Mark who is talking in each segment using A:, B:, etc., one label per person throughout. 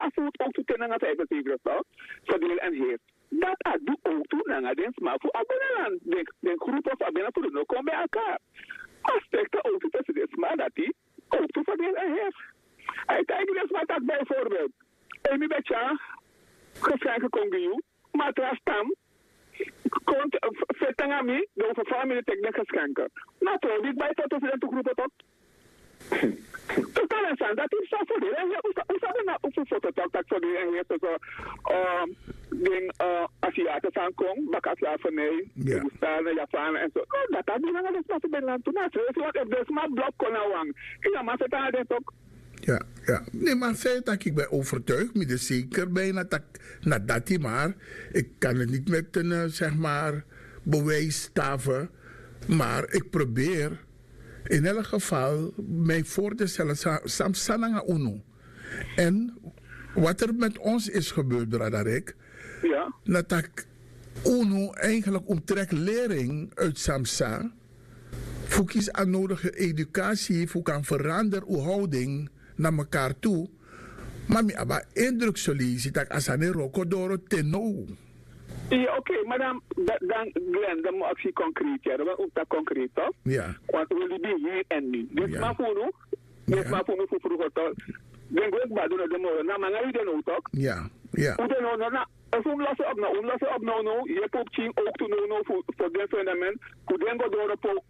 A: voet ook toe naar 75 toch? Verdeel en heer. Dat had doe ook toe naar den smaak voor abonneland. Den groep of abonneland voor de komen bij elkaar. Aspecten ook toe tussen de smaak dat die ook toe verdeel en heer. Uiteindelijk is dat bijvoorbeeld. Amy Betja, geschenken kongen matras tam, komt vetangami, door een familie tegen geschenken. Nou, dit bij tot de groep op. Totaal en dat is zo voor de en hoe zou je nou op een foto dat voor de en heeft den Aziaten van Kong, Bakaslavernij, Woestijn, Japan en zo. Dat had die lange les maar land toen. Zo is dus maar blok kon nou ja, maar het had het ook.
B: Ja, ja. Nee, maar feit dat ik ben overtuigd, me er zeker bijna dat maar. Ik kan het niet met een, zeg maar, bewijs staven. Maar ik probeer in elk geval mij voor te stellen, Samsananga Uno. En wat er met ons is gebeurd, Radarek,
A: ja.
B: Dat ik Uno eigenlijk omtrek lering uit Samsa, voor kies aan nodige educatie, voor kan veranderen uw houding naar elkaar toe. Maar ik heb indruk sollicit dat als een rokodoro teno.
A: Ja, oké, maar dan Glenn, dan moet actie concreet worden. Want ook dat concreet, toch?
B: Ja.
A: Want we hebben hier en nu. Dit maar voor nu. Dit maar voor nu voor vroeger toch. Dan ga ik maar doen de morgen. Nou, maar ga je dan ook, toch?
B: Ja, ja.
A: Hoe dan ook, nou, als we lassen op nou, je hebt ook zien ook te doen voor dit fundament. Hoe dan gaat door op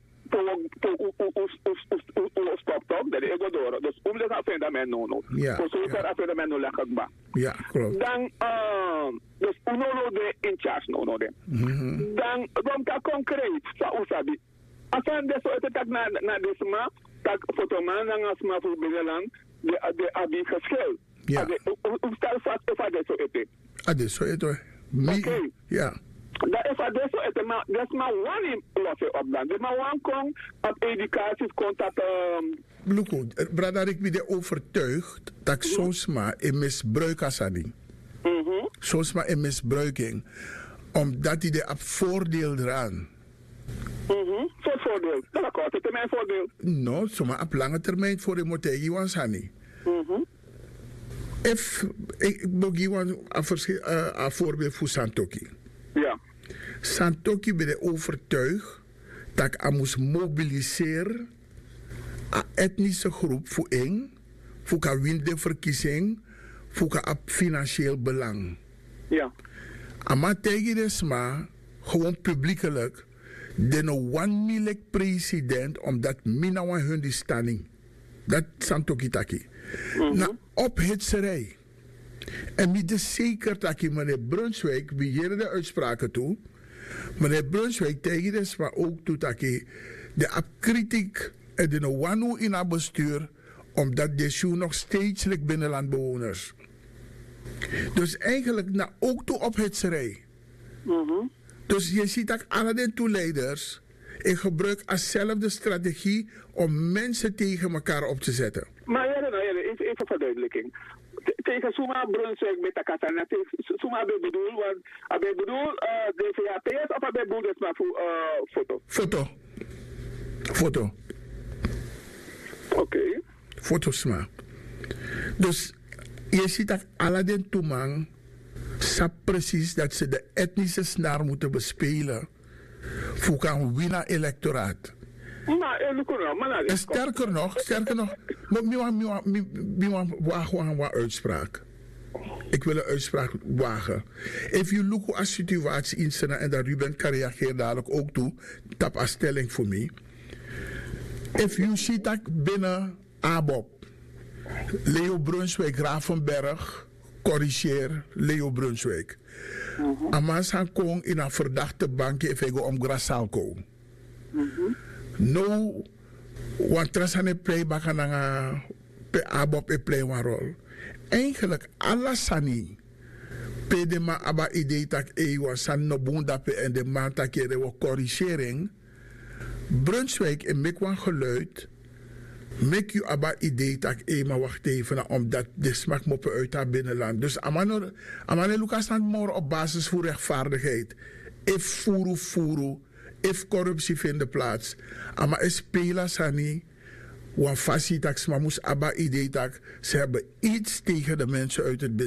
A: stop toch? Dat is ook door. Dus om dat fundament nou.
B: Ja.
A: Voor zover dat fundament nou leggen maar.
B: Ja, klopt.
A: Dan, dus uno de in charge no de. Dan dat concreet sa usabi. Afan de so het tak na deze ma tak fotoman dan as ma voor binnenland de abi geschil.
B: Ja.
A: Hoe stel vast of dat zo het.
B: Adesso het.
A: Oké.
B: Ja.
A: Dat is adesso het maar dat is maar one losse op dan. Dat maar one kom op educatie contact
B: Luko, brada, ik ben overtuigd dat ik soms maar in misbruik asani. Soms maar in misbruiking. Omdat hij de voordeel eraan.
A: Voor voordeel. Dat is korte termijn voordeel.
B: No, zomaar op lange termijn voor de motegi wansani. Ik moet een voorbeeld voor Santoki.
A: Ja.
B: Santoki ben ik overtuigd dat ik moest mobiliseren een etnische groep voor één, voor kan winnen de verkiezing, voor kan financieel belang.
A: Ja.
B: Maar tegen de maar gewoon publiekelijk de no one milk president omdat mina wan hun die standing. Dat Santoki taki. Na ophitserij. En met de zeker dat je meneer Brunswijk, wie hier de uitspraken toe, meneer Brunswijk tegen de maar ook toe dat je de kritiek en de no one in haar bestuur omdat de show nog steeds binnenlandbewoners. Dus eigenlijk naar ook toe ophitserij. Dus je ziet dat alle de toeleiders in gebruik als strategie om mensen tegen elkaar op te zetten.
A: Maar ja, even verduidelijking. Tegen Suma Brunswijk met de Katana, Suma bedoel, want ik bedoel de VAPS of ik bedoel dus maar voor foto? Foto. Oké.
B: Foto's maar. Dus je ziet dat alle de toeman sap precies dat ze de etnische snaar moeten bespelen voor kan winnen electoraat. En sterker nog, een uitspraak. Ik wil een uitspraak wagen. If you look at situatie in Sena en dat Ruben kan reageren dadelijk ook toe, tap als stelling voor mij. If you ziet dat binnen ABOP, Leo Brunswijk, Ravenberg, corrigeer Leo Brunswijk. Amas han kong in een verdachte bankje even om Grasalco. No, want trasane play bakananga pe abop e play een rol. Eigenlijk alles sani. Pede ma aba idee tak was san no bunda pe en de man takere wo corrigering. Brunswijk en mekwan geluid. Mek je aba idee tak maar wacht even omdat de smaak moppen uit haar binnenland. Dus amane Lucas staat morgen op basis voor rechtvaardigheid. If furu. If corruptie vindt plaats. Maar is spela sani. Want fasie tak sma moest aba idee tak. Ze hebben iets tegen de mensen uit het binnenland.